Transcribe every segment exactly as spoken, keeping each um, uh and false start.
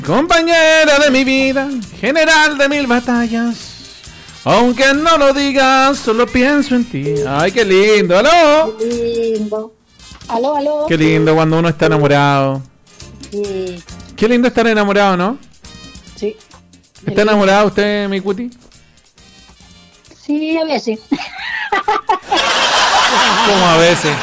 Compañera de mi vida, general de mil batallas. Aunque no lo digas, solo pienso en ti. Ay, qué lindo. ¿Aló? Qué lindo. Aló, aló. Qué lindo cuando uno está enamorado. Sí. Qué lindo estar enamorado, ¿no? Sí. ¿Está enamorado usted, mi cuti? Sí, a veces. ¿Cómo a veces?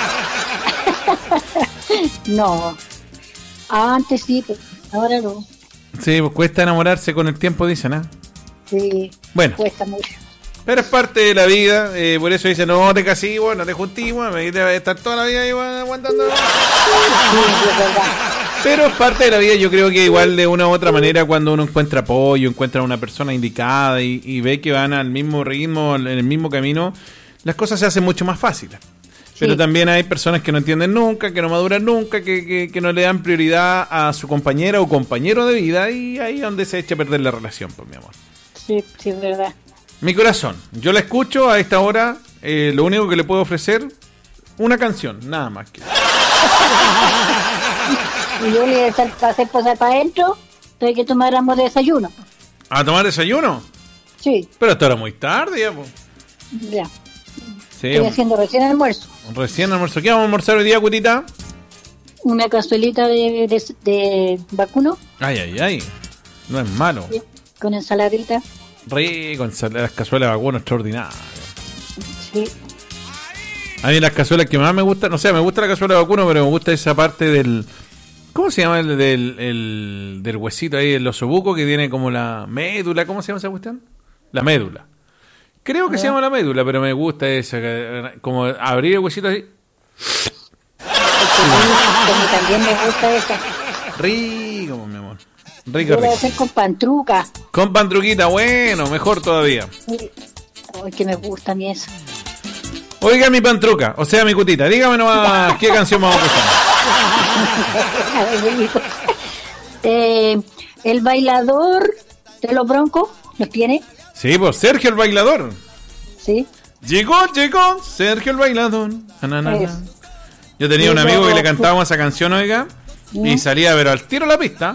No. Antes sí, pero ahora no. Sí, pues cuesta enamorarse con el tiempo, dicen, ¿ah? Sí. Bueno. Cuesta mucho. Pero es parte de la vida, eh, por eso dicen, no te casí, bueno, te juntí, bueno, me voy a estar toda la vida igual aguantando. Sí, es verdad. Pero es parte de la vida, yo creo que igual de una u otra manera cuando uno encuentra apoyo, encuentra una persona indicada y, y ve que van al mismo ritmo, en el mismo camino, las cosas se hacen mucho más fáciles. Pero sí. También hay personas que no entienden nunca, que no maduran nunca, que, que, que no le dan prioridad a su compañera o compañero de vida y ahí es donde se echa a perder la relación, pues mi amor. Sí, sí, es verdad. Mi corazón, yo la escucho a esta hora, eh, lo único que le puedo ofrecer, una canción, nada más que. Y yo le voy a hacer pasar para adentro, hay que tomáramos desayuno. ¿A tomar desayuno? Sí. Pero esto era muy tarde ya, pues. Ya. Sí, Estoy haciendo recién almuerzo. Recién almuerzo. ¿Qué vamos a almorzar hoy día, Cutita? Una cazuelita de, de, de vacuno. Ay, ay, ay. No es malo. Sí. Con ensaladita. Rico, ensal- las cazuelas de vacuno extraordinarias. Sí. A mí las cazuelas que más me gustan, no sé, me gusta la cazuela de vacuno, pero me gusta esa parte del... ¿Cómo se llama el del, el, del huesito ahí, el osobuco que tiene como la médula? ¿Cómo se llama esa cuestión? La médula. Creo que ¿Eh? se llama la médula, pero me gusta esa, como abrir el huesito así. Como también me gusta esa. Rico, mi amor. Rico, Yo lo voy a rico. hacer con pantruca. Con pantruquita, bueno, mejor todavía. Sí. Ay, que me gusta a mí eso. Oiga mi pantruca, o sea mi Cutita, dígame nomás qué canción vamos a escuchar. eh, el bailador de los Broncos, ¿los tiene? Sí, pues Sergio el Bailador. Sí. Llegó, llegó, Sergio el Bailador. Na, na, na. Yo tenía Sí, un amigo no, que le cantábamos esa canción, oiga, ¿no? Y salía, pero al tiro la pista.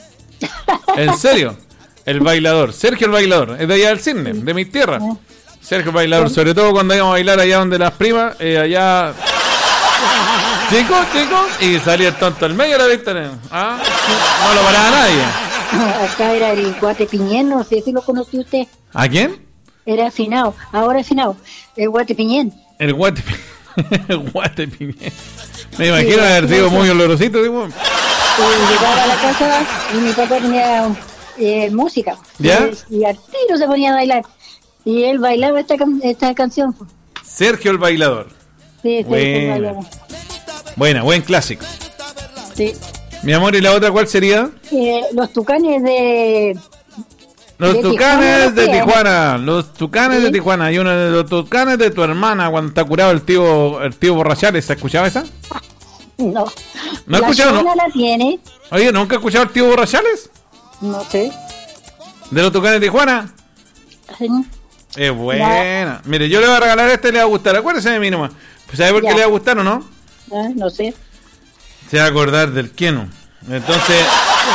En serio, el Bailador, Sergio el Bailador, es de allá del Cisne, de mi tierra. ¿No? Sergio el Bailador, sobre todo cuando íbamos a bailar allá donde las primas, eh, allá... Chicos, chicos, y salía el tonto al medio de la pista. ¿Ah? No lo paraba nadie. Acá era el Guate Piñén, no sé si lo conoció usted. ¿A quién? Era afinado, ahora afinado, el Guate Piñén. El Guate El Guate Piñén. Me imagino sí, haber sido muy olorosito, digo. Y llegaba a la casa y mi papá tenía eh, música. ¿Ya? Y, y al tiro se ponía a bailar. Y él bailaba esta, esta canción. Sergio el Bailador. Sí, sí, buena. Buena, buen clásico. Sí. Mi amor, ¿y la otra cuál sería? Eh, los Tucanes de... Los de Tucanes Tijuana, de Tijuana. Los Tucanes ¿sí? de Tijuana. Y uno de los Tucanes de tu hermana cuando está curado el tío el tío Borrachales. ¿Se escuchaba esa? No. ¿No ha la escuchado? No la tiene. Oye, ¿nunca ha escuchado el tío Borrachales? No sé. ¿De los Tucanes de Tijuana? Sí. Es buena. No. Mire, yo le voy a regalar este y le va a gustar. Acuérdese de mí nomás. ¿Sabe por ya. qué le va a gustar o no? Ah, no sé. Se va a acordar del quieno. Entonces...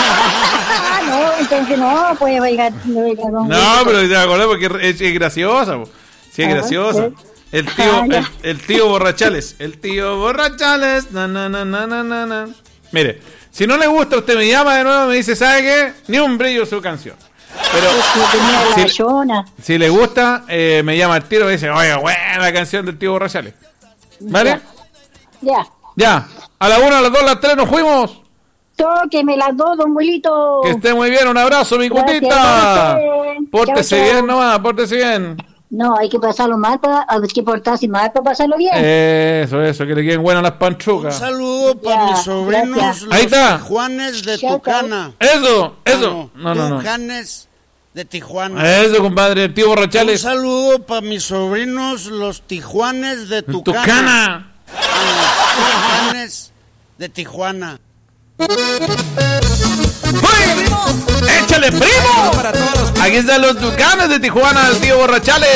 no, entonces no, puede bailar. No, no pero se va a acordar porque es, es graciosa. Sí, es ah, graciosa. ¿Sí? El tío ah, el, el tío Borrachales. El tío Borrachales. Na, na, na, na, na, na. Mire, si no le gusta, usted me llama de nuevo y me dice, ¿sabe qué? Ni un brillo su canción. Pero si, si le gusta, eh, me llama el tiro y dice, oye, buena la canción del tío Borrachales. ¿Vale? Ya. Ya. Ya. A la una, a las dos, a las tres nos fuimos. Tóqueme las dos, don Wilito. Que esté muy bien, un abrazo, mi Cutita. Pórtese chau, chau. bien nomás, pórtese bien. No, hay que pasarlo mal, para, hay que portarse mal para pasarlo bien. Eso, eso, que le queden buenas las panchucas. Un saludo para mis sobrinos, gracias. Ahí está. Tijuanes de chau, Tucana. Eso, eso. No, no, no. Tucanes de Tijuana. Eso, compadre, el tío Borrachales. Un saludo para mis sobrinos, los Tijuanes de Tucana. Tucana. Tucanes de Tijuana. ¡Échale, primo! Aquí están los Tucanes de Tijuana, el tío Borrachales.